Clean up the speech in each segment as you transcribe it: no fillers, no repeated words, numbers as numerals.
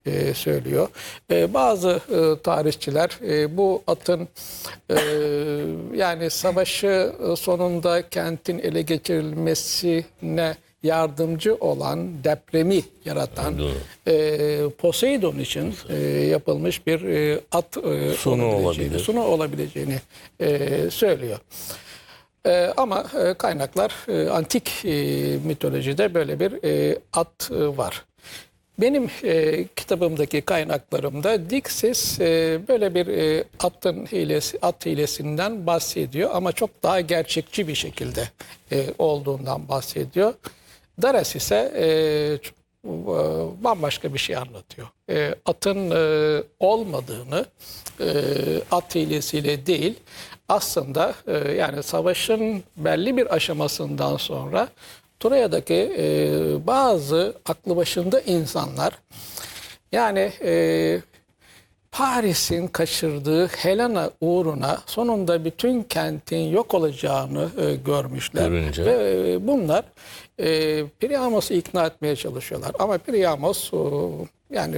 söylüyor. Bazı tarihçiler bu atın yani savaşı sonunda kentin ele geçirilmesine yardımcı olan, depremi yaratan Poseidon için yapılmış bir at sunu olabileceğini söylüyor. Ama kaynaklar antik mitolojide böyle bir at var. Benim kitabımdaki kaynaklarımda Diksis böyle bir at hilesinden bahsediyor ama çok daha gerçekçi bir şekilde olduğundan bahsediyor. Dares ise bambaşka bir şey anlatıyor. Atın olmadığını, at hilesiyle değil, aslında yani savaşın belli bir aşamasından sonra Troya'daki bazı aklı başında insanlar yani Paris'in kaçırdığı Helena uğruna sonunda bütün kentin yok olacağını görmüşler. Görünce. Ve bunlar Priamos'u ikna etmeye çalışıyorlar. Ama Priamos yani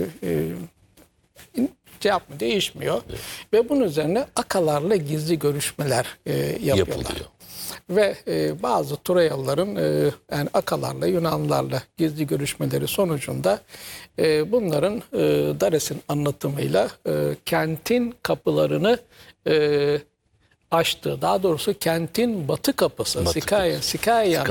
cevap mı değişmiyor. Evet. Ve bunun üzerine Akalarla gizli görüşmeler yapıyorlar. Yapılıyor. Ve bazı Troyalıların yani Akalarla, Yunanlarla gizli görüşmeleri sonucunda bunların Dares'in anlatımıyla kentin kapılarını açtığı, daha doğrusu kentin batı kapısı, Sikayan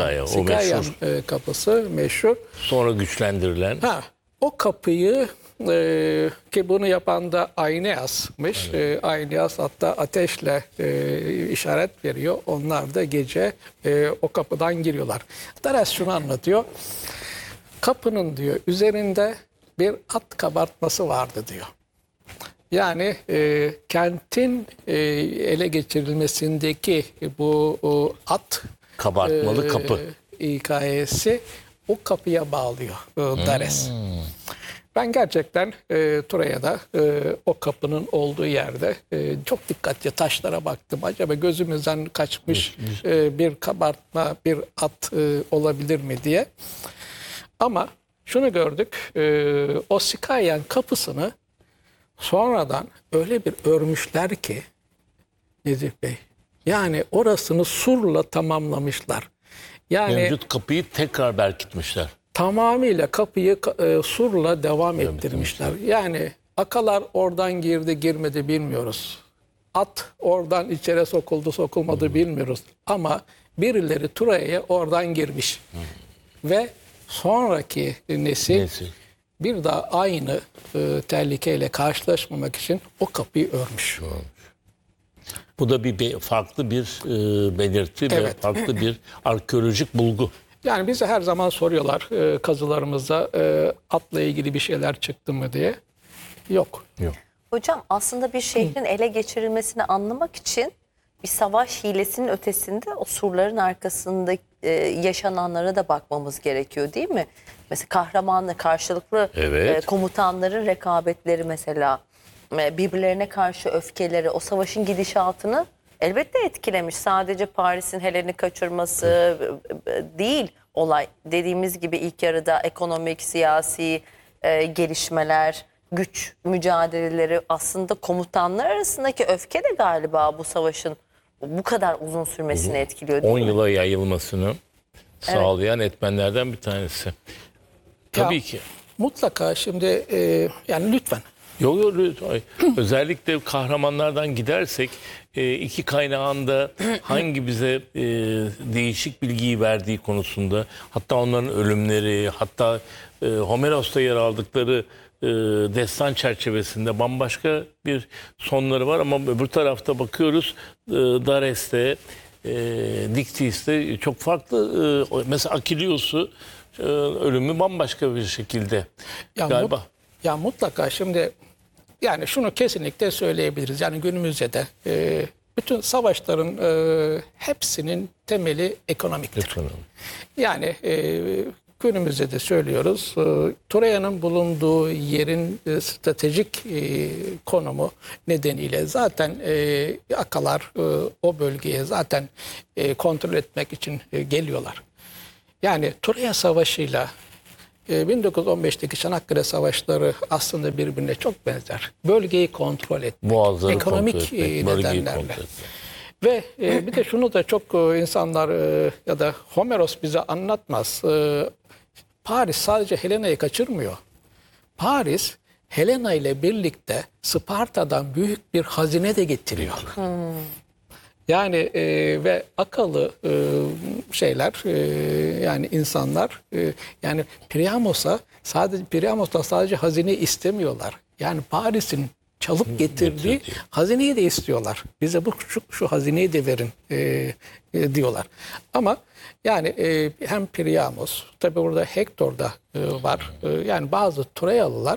kapısı meşhur. Sonra güçlendirilen. O kapıyı ki bunu yapan da Aeneas'mış. Evet. Aeneas hatta ateşle işaret veriyor. Onlar da gece o kapıdan giriyorlar. Dares şunu anlatıyor. Kapının diyor üzerinde bir at kabartması vardı diyor. Yani kentin ele geçirilmesindeki bu at kabartmalı kapı hikayesi o kapıya bağlıyor Dares. Ben gerçekten Troya'da o kapının olduğu yerde çok dikkatli taşlara baktım. Acaba gözümüzden kaçmış bir kabartma, bir at olabilir mi diye. Ama şunu gördük, o Sikayan kapısını sonradan öyle bir örmüşler ki Nezih Bey, yani orasını surla tamamlamışlar. Yani mevcut kapıyı tekrar berkitmişler. Tamamıyla kapıyı surla devam ettirmişler. Yani Akalar oradan girdi girmedi bilmiyoruz. At oradan içeri sokuldu sokulmadı bilmiyoruz. Ama birileri Troya'ya oradan girmiş. Ve sonraki nesil bir daha aynı tehlikeyle karşılaşmamak için o kapıyı örmüş. Bu da farklı bir belirti ve farklı bir arkeolojik bulgu. Yani bize her zaman soruyorlar kazılarımızda atla ilgili bir şeyler çıktı mı diye. Yok. Hocam aslında bir şehrin ele geçirilmesini anlamak için bir savaş hilesinin ötesinde o surların arkasında yaşananlara da bakmamız gerekiyor değil mi? Mesela kahramanla karşılıklı komutanların rekabetleri mesela birbirlerine karşı öfkeleri o savaşın gidişatını elbette etkilemiş. Sadece Paris'in Helen'i kaçırması değil olay. Dediğimiz gibi ilk yarıda ekonomik, siyasi gelişmeler, güç mücadeleleri aslında komutanlar arasındaki öfke de galiba bu savaşın bu kadar uzun sürmesini etkiliyor değil 10 mi? yıla yayılmasını sağlayan etmenlerden bir tanesi. Tabii ki. Mutlaka şimdi yani lütfen. Yok. Özellikle kahramanlardan gidersek iki kaynağında hangi bize değişik bilgiyi verdiği konusunda, hatta onların ölümleri, hatta Homeros'ta yer aldıkları destan çerçevesinde bambaşka bir sonları var. Ama öbür tarafta bakıyoruz Dares'te, Diktis'te çok farklı. Mesela Akilios'u ölümü bambaşka bir şekilde galiba. Ya mutlaka şimdi yani şunu kesinlikle söyleyebiliriz. Yani günümüzde de bütün savaşların hepsinin temeli ekonomiktir. Yani günümüzde de söylüyoruz. Troya'nın bulunduğu yerin stratejik konumu nedeniyle zaten Akalar o bölgeye zaten kontrol etmek için geliyorlar. Yani Troya Savaşı'yla 1915'teki Çanakkale Savaşları aslında birbirine çok benzer. Bölgeyi kontrol etmek, Boğazları ekonomik kontrol etmek, bölgeyi nedenlerle. kontrol etmek. Ve bir de şunu da çok insanlar ya da Homeros bize anlatmaz. Paris sadece Helena'yı kaçırmıyor. Paris Helena ile birlikte Sparta'dan büyük bir hazine de getiriyor. Yani ve akıllı şeyler yani insanlar yani Priamos'ta sadece hazine istemiyorlar. Yani Paris'in çalıp getirdiği hazineyi de istiyorlar. Bize şu hazineyi de verin diyorlar. Ama yani hem Priamos, tabi burada Hektor da var. Yani bazı Troyalılar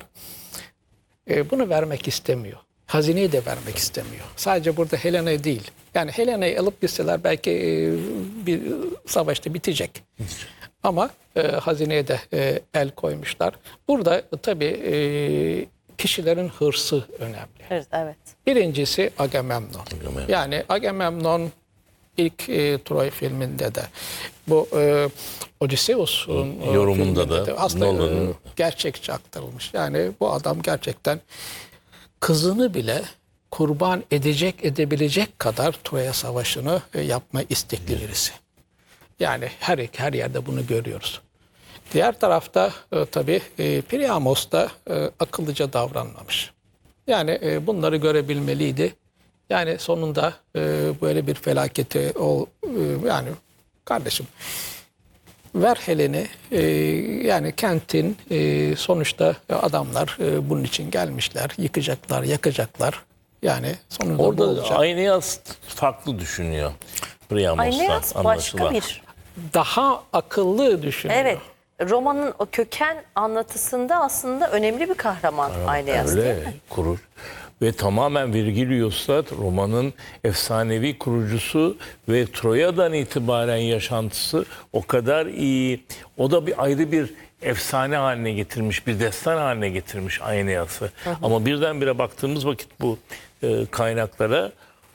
bunu vermek istemiyor. Hazineyi de vermek istemiyor. Sadece burada Helena değil. Yani Helena'yı alıp gitseler belki bir savaşta bitecek. Ama hazineye de el koymuşlar. Burada tabii kişilerin hırsı önemli. Evet. Birincisi Agamemnon. Yani Agamemnon ilk Troy filminde de bu Odysseus'un yorumunda da aslında gerçekçi aktarılmış. Yani bu adam gerçekten kızını bile kurban edebilecek kadar Troya Savaşı'nı yapma istekli birisi. Yani her yerde bunu görüyoruz. Diğer tarafta tabii Priamos da akıllıca davranmamış. Yani bunları görebilmeliydi. Yani sonunda böyle bir felaketi yani kardeşim ver Helen'i yani kentin sonuçta adamlar bunun için gelmişler. Yıkacaklar, yakacaklar. Yani sonunda bu Orada olacak. Aeneas farklı düşünüyor Priamos'tan Aeneas başka anlaşılan. bir. Daha akıllı düşünüyor. Evet. Romanın o köken anlatısında aslında önemli bir kahraman Aeneas değil Öyle mi? kurur. Ve tamamen Virgilius'ta romanın efsanevi kurucusu ve Troya'dan itibaren yaşantısı o kadar iyi. O da bir ayrı bir efsane haline getirmiş, bir destan haline getirmiş Aeneas'ı. Ama birdenbire baktığımız vakit bu kaynaklara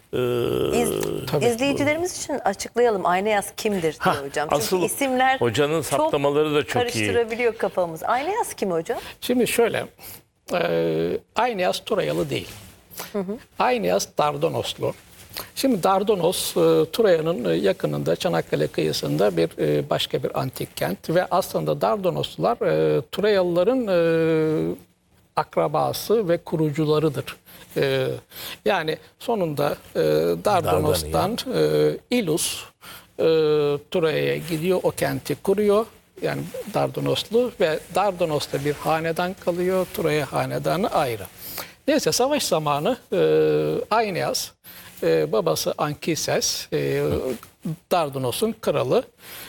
İzleyicilerimiz için açıklayalım Aeneas kimdir diye hocam. Çünkü asıl isimler hocanın saptamaları da çok iyi. karıştırabiliyor kafamız. Aeneas kim hocam? Şimdi şöyle, Aeneas Troyalı değil. Aeneas Dardanoslu. Şimdi Dardanos, Troya'nın yakınında, Çanakkale kıyısında bir başka bir antik kent ve aslında Dardanoslular Troyalıların akrabası ve kurucularıdır. Yani sonunda Dardanos'tan Ilus Troya'ya gidiyor, o kenti kuruyor. Yani Dardanoslu ve Dardanos'ta bir hanedan kalıyor, Troya hanedanı ayrı. Neyse savaş zamanı Aeneas, babası Ankises, Dardanos'un kralı,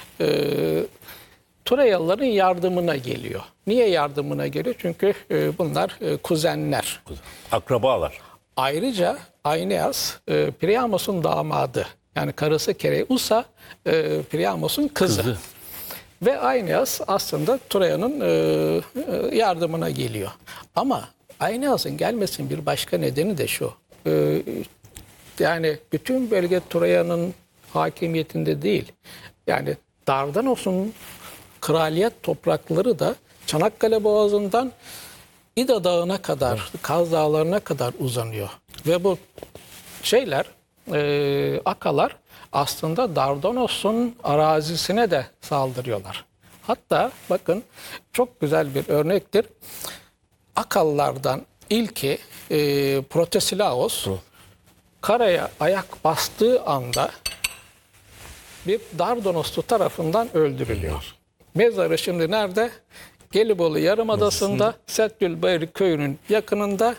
Troyalıların yardımına geliyor. Niye yardımına geliyor? Çünkü bunlar kuzenler. Akrabalar. Ayrıca Aeneas Priamos'un damadı. Yani karısı Kereusa Priamos'un kızı. Ve Aeneas aslında Troya'nın yardımına geliyor. Ama Aeneas'ın gelmesinin bir başka nedeni de şu. Yani bütün bölge Troya'nın hakimiyetinde değil. Yani Dardanos'un kraliyet toprakları da Çanakkale Boğazı'ndan İda Dağı'na kadar, Kaz Dağları'na kadar uzanıyor. Ve bu şeyler, Akalar aslında Dardanos'un arazisine de saldırıyorlar. Hatta bakın çok güzel bir örnektir. Akallardan ilki Protesilaos karaya ayak bastığı anda bir Dardanoslu tarafından öldürülüyor. Mezarı şimdi nerede? Gelibolu Yarımadası'nda Settülbeyri köyünün yakınında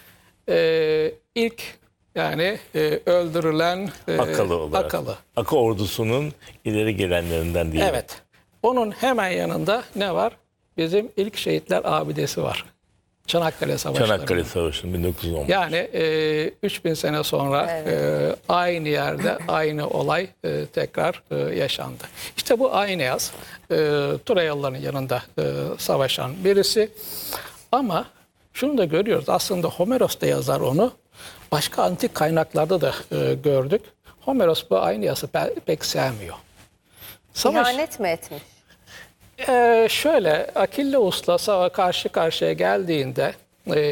ilk yani öldürülen Akalı olarak. Akalı. Aka ordusunun ileri gelenlerinden değil. Evet. Onun hemen yanında ne var? Bizim ilk şehitler abidesi var. Çanakkale Savaşları. Çanakkale Savaşı 1910. Yani 3000 sene sonra aynı yerde aynı olay tekrar yaşandı. İşte bu Aeneas Troyalıların yanında savaşan birisi. Ama şunu da görüyoruz. Aslında Homeros da yazar onu. Başka antik kaynaklarda da gördük. Homeros bu Aeneas'ı pek sevmiyor. İhanet mi etmiş? Şöyle Akilleus'la karşı karşıya geldiğinde